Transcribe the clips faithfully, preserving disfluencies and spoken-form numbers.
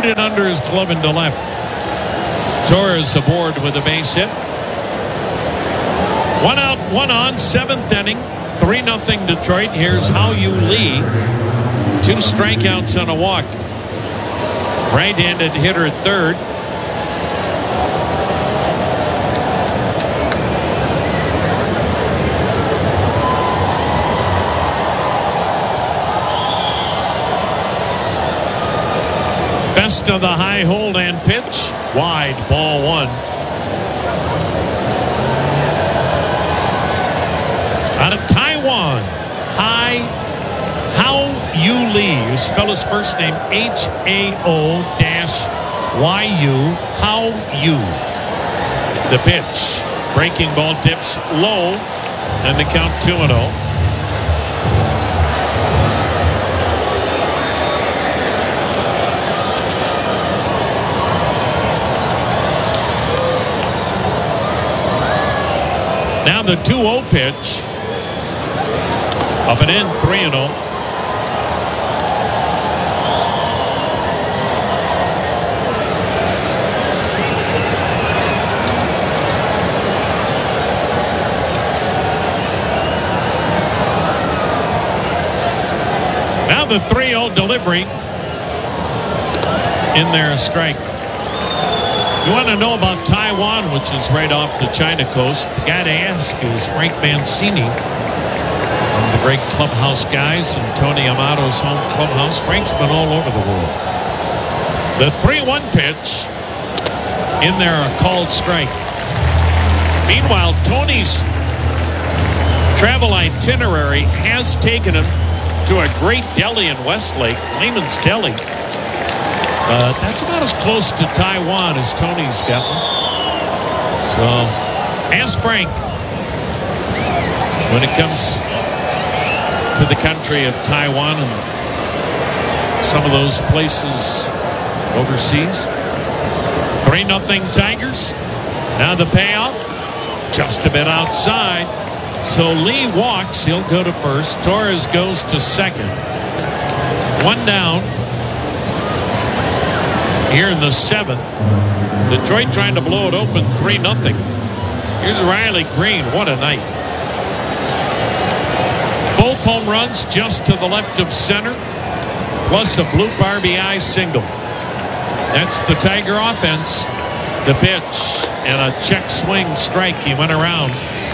booted under his glove into left. Torres aboard with a base hit. One out, one on, seventh inning. three nothing Detroit. Here's Hao-Yu Lee. Two strikeouts and a walk. Right-handed hitter at third. Festa the high hold and pitch. Wide, ball one. Out of Taiwan, Hai Hao-Yu Lee. You spell his first name H A O Y U. Hao-Yu. The pitch. Breaking ball dips low. And the count two and oh. Now the two oh pitch. Up and in, three and oh. Now the three oh delivery. In there, a strike. You want to know about Taiwan, which is right off the China coast? The guy to ask is Frank Mancini, one of the great clubhouse guys in Tony Amato's home clubhouse. Frank's been all over the world. The three one pitch. In there, a called strike. Meanwhile, Tony's travel itinerary has taken him to a great deli in Westlake, Lehman's Deli. Uh, that's about as close to Taiwan as Tony's gotten. So, ask Frank when it comes to the country of Taiwan and some of those places overseas. three nothing Tigers. Now the payoff, just a bit outside. So Lee walks. He'll go to first. Torres goes to second. One down. Here in the seventh, Detroit trying to blow it open three nothing. Here's Riley Green. What a night. Both home runs just to the left of center, plus a bloop R B I single. That's the Tiger offense. The pitch and a check swing strike. He went around.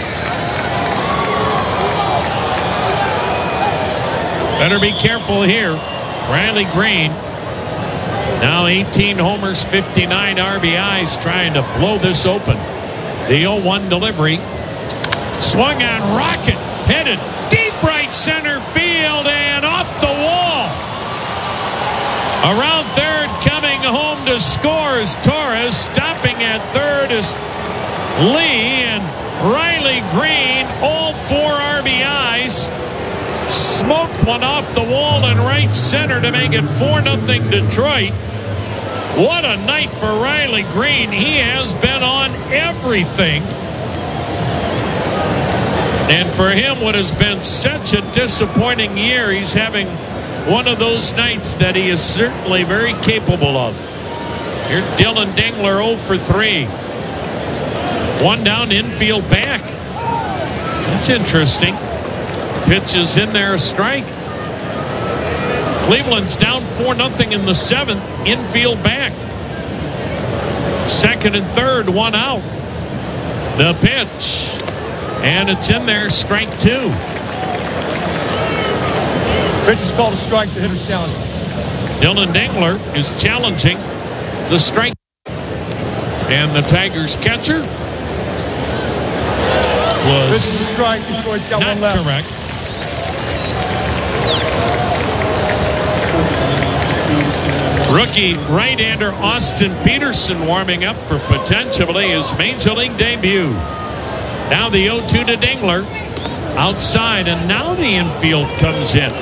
Better be careful here. Riley Green. Now eighteen homers, fifty-nine R B Is, trying to blow this open. The oh one delivery. Swung on, rocket, headed deep right center field and off the wall. Around third, coming home to score is Torres. Stopping at third is Lee, and Riley Green, all four R B Is. Smoked one off the wall in right center to make it four nothing Detroit. What a night for Riley Green. He has been on everything. And for him, what has been such a disappointing year, he's having one of those nights that he is certainly very capable of. Here's Dylan Dingler oh for three. One down, infield back. That's interesting. Pitch is in there, a strike. Cleveland's down four nothing in the seventh. Infield back. Second and third, one out. The pitch. And it's in there, strike two. Pitch is called a strike. The hitter's challenging. Dylan Dingler is challenging the strike. And the Tigers catcher was this is a strike. Detroit's got not one left. Correct. Rookie right-hander Austin Peterson warming up for potentially his Major League debut. Now the oh two to Dingler. Outside, and now the infield comes in.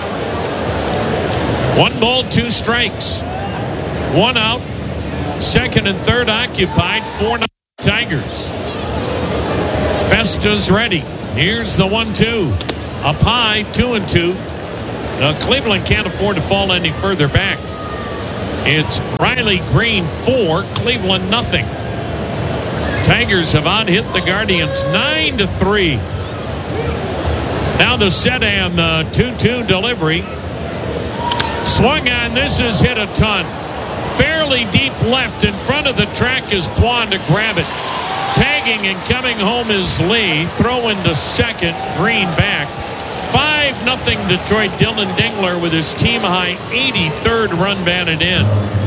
One ball, two strikes. One out. Second and third occupied. Four Tigers. Festa's ready. Here's the one two. Up high, two and two. Now Cleveland can't afford to fall any further back. It's Riley Green four, Cleveland nothing. Tigers have out-hit the Guardians nine to three. Now the set and the two two delivery. Swung on. This is hit a ton. Fairly deep left. In front of the track is Kwan to grab it. Tagging and coming home is Lee. Throw into second. Green back. five nothing Detroit. Dylan Dingler with his team-high eighty-third run batted in.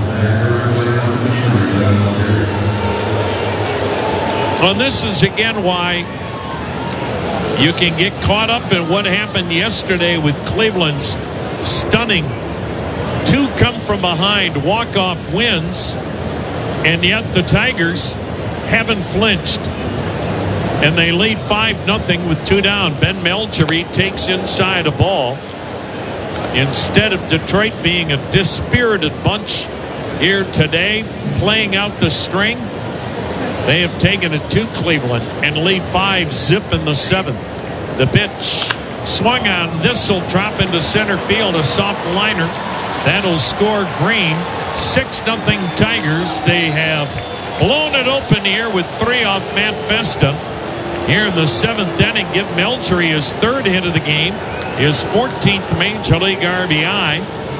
Well, this is again why you can get caught up in what happened yesterday with Cleveland's stunning two come from behind walk-off wins, and yet the Tigers haven't flinched. And they lead five nothing with two down. Ben Melchery takes inside a ball. Instead of Detroit being a dispirited bunch here today, playing out the string, they have taken it to Cleveland and lead five zip in the seventh. The pitch swung on. This will drop into center field, a soft liner. That'll score Green. six nothing Tigers. They have blown it open here with three off Matt Festa. Here in the seventh inning, give Melchery his third hit of the game, his fourteenth Major League R B I.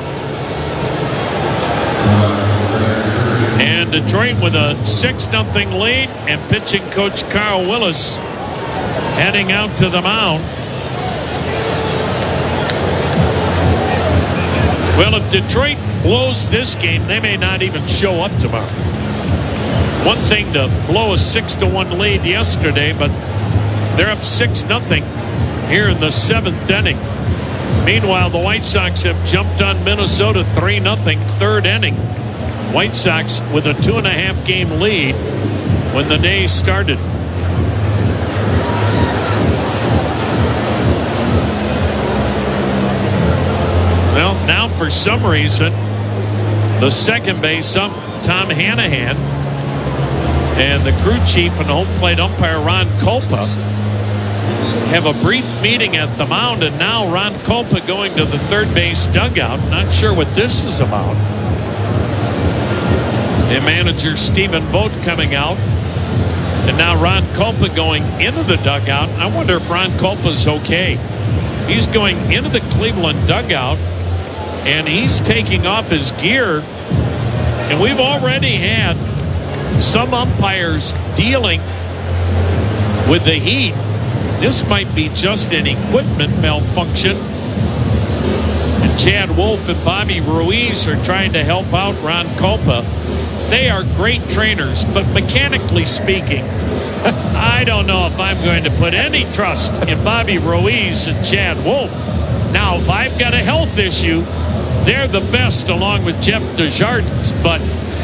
And Detroit with a six nothing lead, and pitching coach Carl Willis heading out to the mound. Well, if Detroit blows this game, they may not even show up tomorrow. One thing to blow a six to one lead yesterday, but they're up six nothing here in the seventh inning. Meanwhile, the White Sox have jumped on Minnesota three nothing, third inning. White Sox with a two and a half game lead when the day started. Well, now for some reason, the second base ump, Tom Hanahan, and the crew chief and home plate umpire Ron Kulpa have a brief meeting at the mound, and now Ron Kulpa going to the third base dugout. Not sure what this is about. And manager Stephen Vogt coming out, and now Ron Kulpa going into the dugout. I wonder if Ron Kulpa's okay. He's going into the Cleveland dugout, and he's taking off his gear, and we've already had some umpires dealing with the heat. This might be just an equipment malfunction. And Chad Wolf and Bobby Ruiz are trying to help out Ron Kulpa. They are great trainers, but mechanically speaking, I don't know if I'm going to put any trust in Bobby Ruiz and Chad Wolf. Now, if I've got a health issue, they're the best along with Jeff Desjardins, but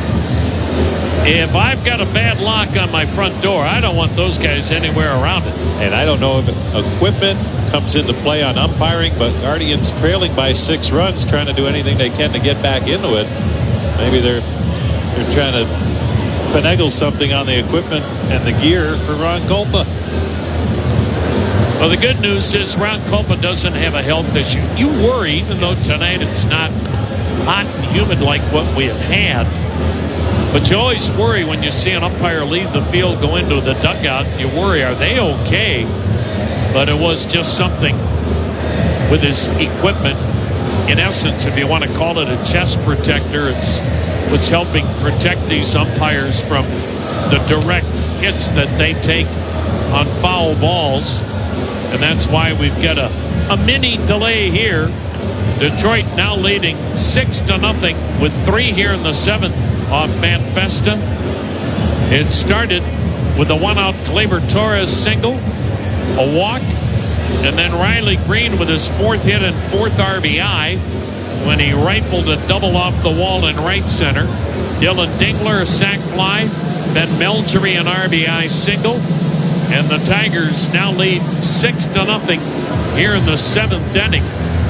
if I've got a bad lock on my front door, I don't want those guys anywhere around it. And I don't know if equipment comes into play on umpiring, but Guardians trailing by six runs, trying to do anything they can to get back into it. Maybe they're they're trying to finagle something on the equipment and the gear for Ron Kulpa. Well, the good news is Ron Kulpa doesn't have a health issue. You worry, even though tonight it's not hot and humid like what we have had. But you always worry when you see an umpire leave the field, go into the dugout. You worry, are they okay? But it was just something with his equipment. In essence, if you want to call it a chest protector, it's what's helping protect these umpires from the direct hits that they take on foul balls. And that's why we've got a, a mini delay here. Detroit now leading six to nothing with three here in the seventh off Matt Festa. It started with a one-out Gleyber Torres single, a walk, and then Riley Green with his fourth hit and fourth R B I when he rifled a double off the wall in right center. Dylan Dingler a sac fly, then Melchery an R B I single, and the Tigers now lead six to nothing here in the seventh inning.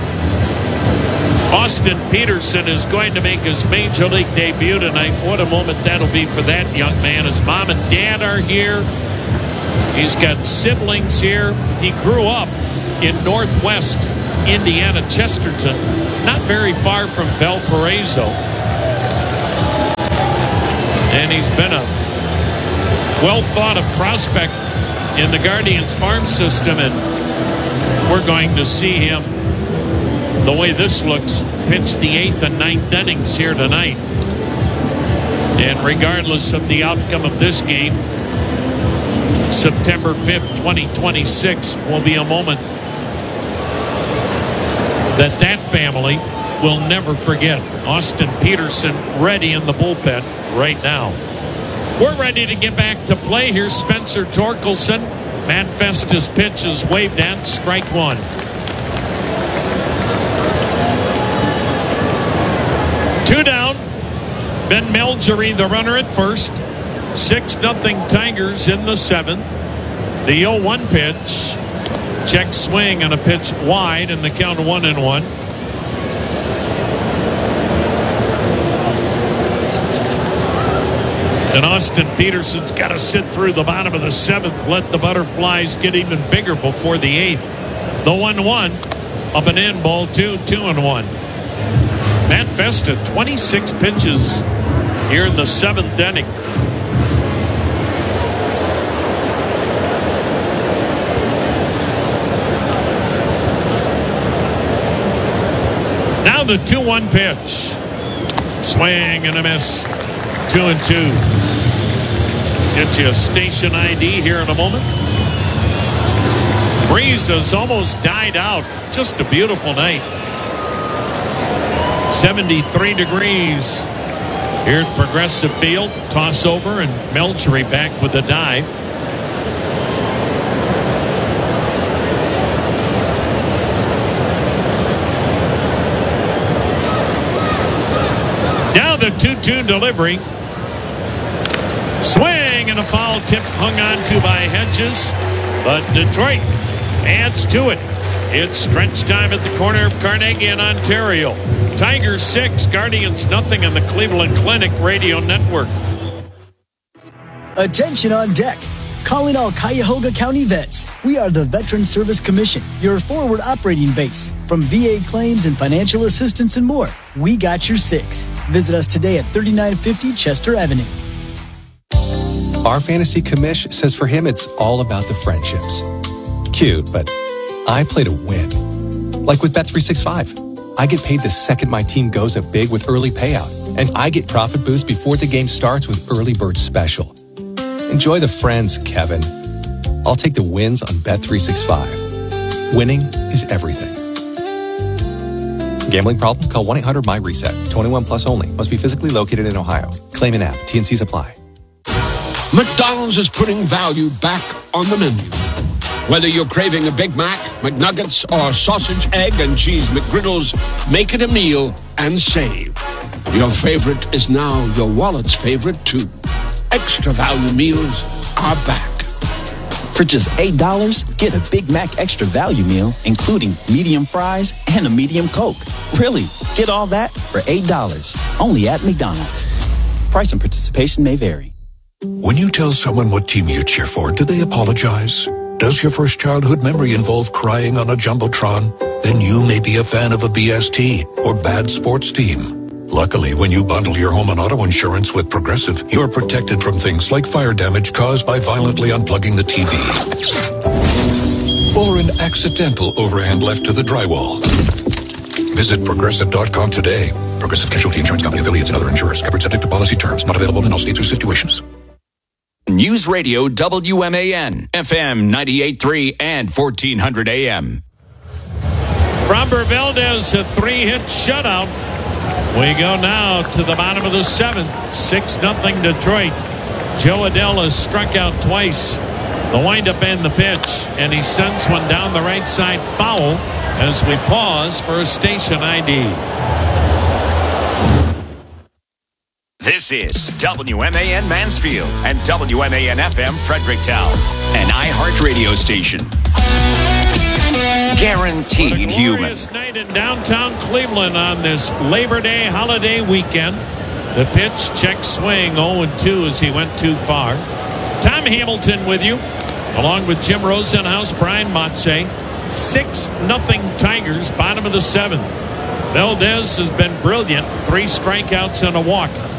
Austin Peterson is going to make his Major League debut tonight. What a moment that'll be for that young man. His mom and dad are here. He's got siblings here. He grew up in Northwest Indiana, Chesterton, not very far from Valparaiso. And he's been a well-thought-of prospect in the Guardians farm system, and we're going to see him, the way this looks, pitch the eighth and ninth innings here tonight. And regardless of the outcome of this game, September fifth, twenty twenty-six will be a moment that that family will never forget. Austin Peterson ready in the bullpen right now. We're ready to get back to play. Here's Spencer Torkelson. Matt Festa's pitch is waved at, strike one. Two down. Ben Melgery, the runner at first. six nothing Tigers in the seventh. The oh one pitch. Check swing and a pitch wide, and the count one and one. And Austin Peterson's got to sit through the bottom of the seventh, let the butterflies get even bigger before the eighth. The one one, up and in, ball two, two and one. Matt Festa, twenty-six pitches here in the seventh inning. Now the two one pitch. Swing and a miss. Two and two. Get you a station I D here in a moment. Breeze has almost died out. Just a beautiful night. seventy-three degrees here at Progressive Field. Toss over and Melgery back with a dive. Now the two two delivery. Swing and a foul tip hung on to by Hedges, but Detroit adds to it. It's stretch time at the corner of Carnegie and Ontario. Tigers six, Guardians nothing on the Cleveland Clinic Radio Network. Attention on deck. Calling all Cuyahoga County vets. We are the Veteran Service Commission, your forward operating base. From V A claims and financial assistance and more, we got your six. Visit us today at thirty-nine fifty Chester Avenue. Our fantasy commish says for him it's all about the friendships. Cute, but I play to win. Like with Bet three sixty-five. I get paid the second my team goes up big with early payout. And I get profit boost before the game starts with Early Bird Special. Enjoy the friends, Kevin. I'll take the wins on Bet three sixty-five. Winning is everything. Gambling problem? Call one eight hundred M Y reset. twenty-one plus only. Must be physically located in Ohio. Claim an app. T N Cs apply. McDonald's is putting value back on the menu. Whether you're craving a Big Mac, McNuggets, or sausage, egg, and cheese McGriddles, make it a meal and save. Your favorite is now your wallet's favorite, too. Extra value meals are back. For just eight dollars, get a Big Mac Extra Value Meal, including medium fries and a medium Coke. Really, get all that for eight dollars, only at McDonald's. Price and participation may vary. When you tell someone what team you cheer for, do they apologize? Does your first childhood memory involve crying on a Jumbotron? Then you may be a fan of a B S T or bad sports team. Luckily, when you bundle your home and auto insurance with Progressive, you're protected from things like fire damage caused by violently unplugging the T V. Or an accidental overhand left to the drywall. Visit Progressive dot com today. Progressive Casualty Insurance Company affiliates and other insurers. Covered subject to policy terms. Not available in all states or situations. News Radio W M A N, F M ninety-eight point three and fourteen hundred A M. Framber Valdez, a three-hit shutout. We go now to the bottom of the seventh. six nothing Detroit. Joe Adell has struck out twice. The windup and the pitch, and he sends one down the right side foul as we pause for a station I D. This is W M A N Mansfield and W M A N F M Fredericktown, an iHeart radio station. Guaranteed human. Glorious night in downtown Cleveland on this Labor Day holiday weekend. The pitch, check swing, oh and two as he went too far. Tom Hamilton with you, along with Jim Rosenhaus, Brian Motze. six nothing Tigers, bottom of the seventh. Valdez has been brilliant. Three strikeouts and a walk.